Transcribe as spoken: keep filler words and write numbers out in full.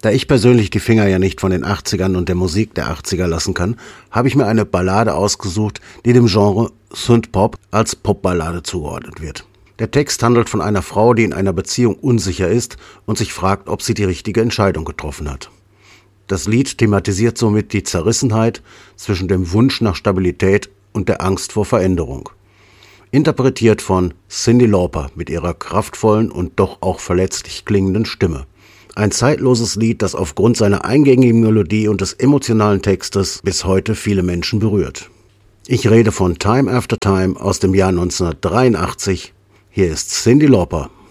Da ich persönlich die Finger ja nicht von den achtzigern und der Musik der achtziger lassen kann, habe ich mir eine Ballade ausgesucht, die dem Genre Synthpop als Popballade zugeordnet wird. Der Text handelt von einer Frau, die in einer Beziehung unsicher ist und sich fragt, ob sie die richtige Entscheidung getroffen hat. Das Lied thematisiert somit die Zerrissenheit zwischen dem Wunsch nach Stabilität und der Angst vor Veränderung. Interpretiert von Cyndi Lauper mit ihrer kraftvollen und doch auch verletzlich klingenden Stimme. Ein zeitloses Lied, das aufgrund seiner eingängigen Melodie und des emotionalen Textes bis heute viele Menschen berührt. Ich rede von Time After Time aus dem Jahr neunzehnhundertdreiundachtzig. Hier ist Cyndi Lauper.